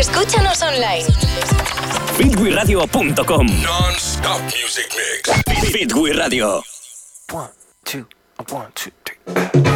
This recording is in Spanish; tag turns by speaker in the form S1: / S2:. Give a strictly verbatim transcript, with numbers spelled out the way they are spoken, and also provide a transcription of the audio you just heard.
S1: Escúchanos online.
S2: Fitwi Radio punto com.
S3: Non-stop music mix.
S2: Fitwi Radio.
S4: One, two, one, two, three.